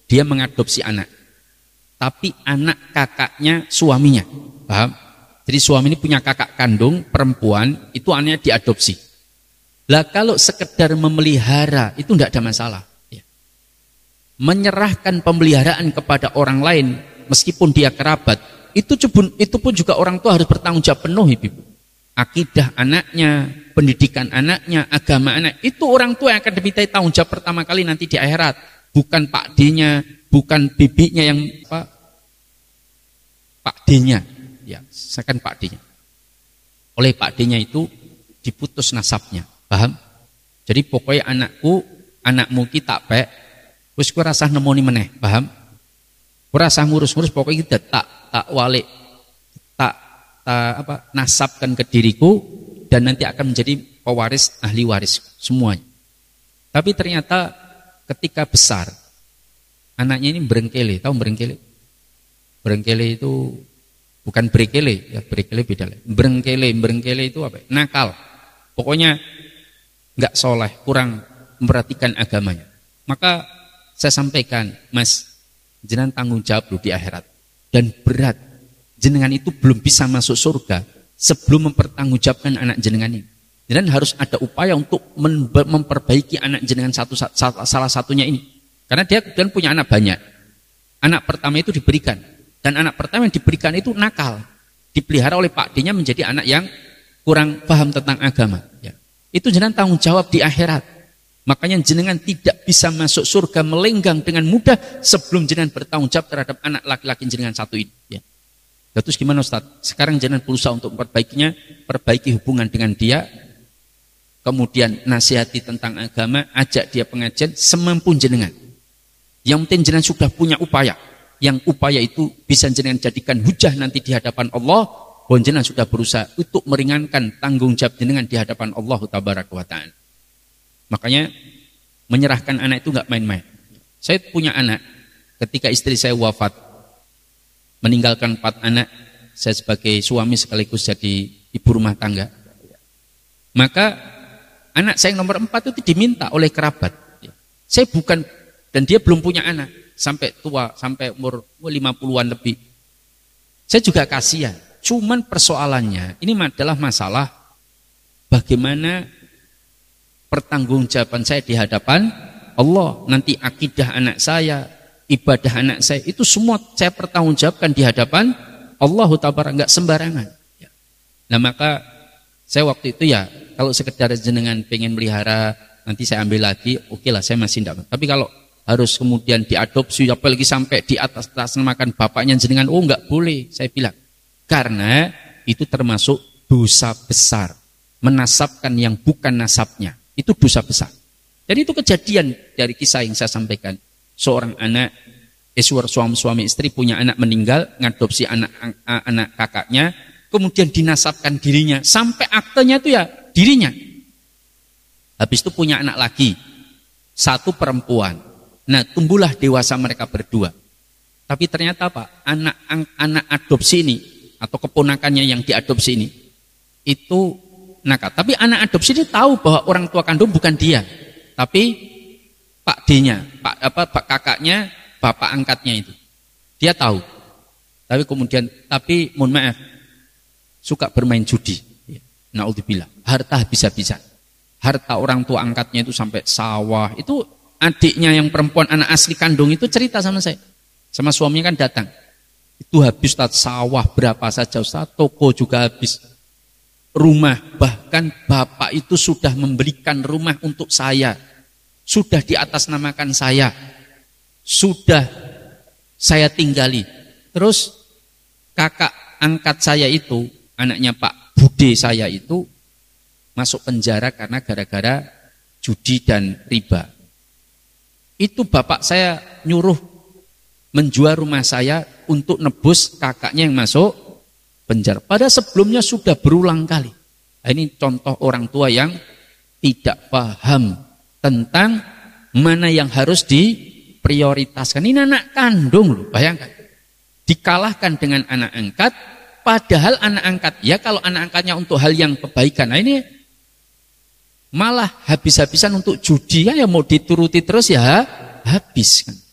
dia mengadopsi anak. Tapi anak kakaknya suaminya. Paham? Jadi suami ini punya kakak kandung perempuan, itu anaknya diadopsi. Lah kalau sekedar memelihara itu tidak ada masalah. Ya. Menyerahkan pemeliharaan kepada orang lain meskipun dia kerabat, itu pun juga orang tua harus bertanggung jawab penuh, Ibu. Akidah anaknya, pendidikan anaknya, agama anak, itu orang tua yang akan dimintai tanggung jawab pertama kali nanti di akhirat. Bukan Pak D-nya, bukan bibinya yang Pak D-nya. Ya, seakan Pak D-nya. Oleh Pak D-nya itu diputus nasabnya. Paham? Jadi pokoknya anakmu ki tak pek, wis kowe rasah nemoni meneh, paham? Kowe rasah ngurus-ngurus pokoknya kita tak walik, tak nasabkan ke diriku dan nanti akan menjadi pewaris, ahli waris semuanya. Tapi ternyata ketika besar anaknya ini berengkele, tahu berengkele? Berengkele itu bukan brekele, ya brekele beda lagi. Berengkele itu apa? Nakal. Pokoknya enggak soleh, kurang memperhatikan agamanya. Maka saya sampaikan, Mas, jenengan tanggung jawab loh di akhirat. Dan berat, jenengan itu belum bisa masuk surga sebelum mempertanggungjawabkan anak jenengan ini. Jenengan harus ada upaya untuk memperbaiki anak jenengan salah satunya ini. Karena dia kemudian punya anak banyak. Anak pertama itu diberikan. Dan anak pertama yang diberikan itu nakal. Dipelihara oleh Pak D-nya menjadi anak yang kurang paham tentang agama. Ya. Itu jenengan tanggung jawab di akhirat. Makanya jenengan tidak bisa masuk surga melenggang dengan mudah sebelum jenengan bertanggung jawab terhadap anak laki-laki jenengan satu ini. Ya. Terus gimana Ustaz? Sekarang jenengan berusaha untuk memperbaikinya, perbaiki hubungan dengan dia, kemudian nasihati tentang agama, ajak dia pengajian semampu jenengan. Yang penting jenengan sudah punya upaya. Yang upaya itu bisa jenengan jadikan hujah nanti di hadapan Allah, bahwa jenengan sudah berusaha untuk meringankan tanggung jawab jenengan di hadapan Allah Tabaraka wa Ta'ala. Makanya menyerahkan anak itu enggak main-main. Saya punya anak, ketika istri saya wafat, meninggalkan 4 anak, saya sebagai suami sekaligus jadi ibu rumah tangga. Maka anak saya yang nomor 4 itu diminta oleh kerabat. Saya bukan, dan dia belum punya anak, sampai tua, sampai umur 50-an lebih. Saya juga kasihan. Cuman persoalannya, ini adalah masalah bagaimana pertanggungjawaban saya di hadapan Allah. Nanti akidah anak saya, ibadah anak saya, itu semua saya pertanggungjawabkan di hadapan Allah Ta'ala, enggak sembarangan. Nah maka saya waktu itu ya, kalau sekedar jenengan pengen melihara, nanti saya ambil lagi, oke lah, saya masih enggak. Tapi kalau harus kemudian diadopsi, apalagi sampai di atas namakan bapaknya jenengan, oh enggak boleh, saya bilang. Karena itu termasuk dosa besar. Menasabkan yang bukan nasabnya, itu dosa besar. Jadi itu kejadian dari kisah yang saya sampaikan. Seorang anak, suami istri punya anak meninggal, ngadopsi anak kakaknya, kemudian dinasabkan dirinya, sampai aktenya itu ya dirinya. Habis itu punya anak lagi, 1 perempuan. Nah, tumbuhlah dewasa mereka berdua. Tapi ternyata apa? Anak adopsi ini atau keponakannya yang diadopsi ini itu nakal. Tapi anak adopsi ini tahu bahwa orang tua kandung bukan dia, tapi Pak D-nya, Pak kakaknya, bapak angkatnya itu. Dia tahu. Tapi kemudian, mohon maaf, suka bermain judi. Naudzubillah. Harta habis-habisan. Harta orang tua angkatnya itu sampai sawah. Itu adiknya yang perempuan anak asli kandung itu cerita sama saya. Sama suaminya kan datang. Itu habis Ustaz, sawah berapa saja Ustaz, toko juga habis. Rumah, bahkan bapak itu sudah membelikan rumah untuk saya. Sudah diatasnamakan saya. Sudah saya tinggali. Terus kakak angkat saya itu, anaknya Pak Bude saya itu, masuk penjara karena gara-gara judi dan riba. Itu bapak saya nyuruh menjual rumah saya untuk nebus kakaknya yang masuk penjara. Padahal sebelumnya sudah berulang kali. Nah, ini contoh orang tua yang tidak paham tentang mana yang harus diprioritaskan. Ini anak kandung loh, bayangkan. Dikalahkan dengan anak angkat, padahal anak angkat, ya kalau anak angkatnya untuk hal yang kebaikan. Nah ini malah habis-habisan untuk judi, ya mau dituruti terus ya habis kan.